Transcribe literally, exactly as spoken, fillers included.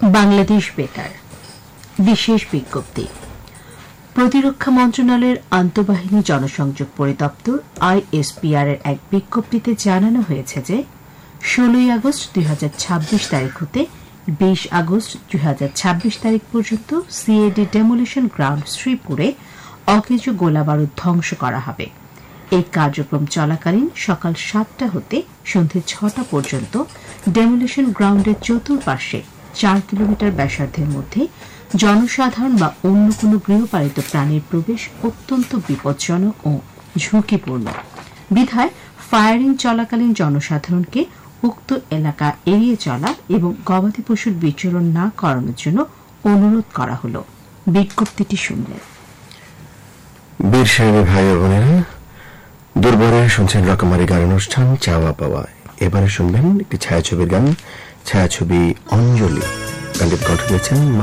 বাংলাদেশ বেতার বিশেষ বিজ্ঞপ্তি। প্রতিরক্ষা মন্ত্রণালয়ের আন্তঃবাহিনী জনসংযোগ পরিদপ্তর আইএসপিআর এর এক বিজ্ঞপ্তিতে জানানো হয়েছে যে ষোলোই আগস্ট দুই হাজার ছাব্বিশ তারিখ হতে বিশ আগস্ট দুই হাজার ছাব্বিশ তারিখ পর্যন্ত সিএডি ডেমোলিশন গ্রাউন্ড শ্রীপুরে অকেজো গোলাবারুদ ধ্বংস করা হবে। এই কার্যক্রম চলাকালীন সকাল সাতটা হতে সন্ধ্যে ছটা পর্যন্ত ডেমোলিশন গ্রাউন্ডের চতুর্পাশে চার কিলোমিটার ব্যাসার্ধের মধ্যে জনসাধারণ বা অন্য কোন গৃহপালিত প্রাণীর প্রবেশ অত্যন্ত বিপজ্জনক ও ঝুঁকিপূর্ণ বিধায় ফায়ারিং চলাকালীন জনসাধারণকে উক্ত এলাকা এড়িয়ে চলা এবং গবাদি পশুর বিচরণ না করানোর জন্য অনুরোধ করা হল। বিজ্ঞপ্তিটি শুনলেন। বীর সাহেব ভাই ও বোনেরা, দুর্বরে শুনছেন রকমারি গান অনুষ্ঠান চাওয়া পাওয়া। এবারে শুনবেন একটি ছায়াছবির গান, ছায়াছবি অঞ্জলি। গানটির কণ্ঠ দিয়েছেন